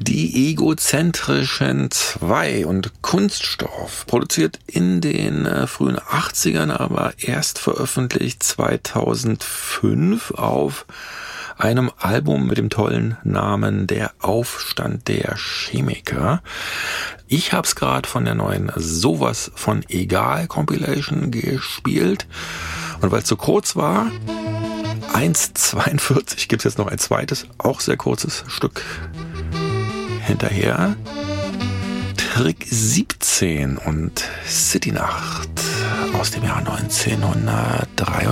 Die Egozentrischen 2 und Kunststoff, produziert in den frühen 80ern, aber erst veröffentlicht 2005 auf einem Album mit dem tollen Namen Der Aufstand der Chemiker. Ich habe es gerade von der neuen Sowas von Egal Compilation gespielt. Und weil es so kurz war, 1,42 gibt es jetzt noch ein zweites, auch sehr kurzes Stück hinterher. Trick 17 und Citynacht aus dem Jahr 1993.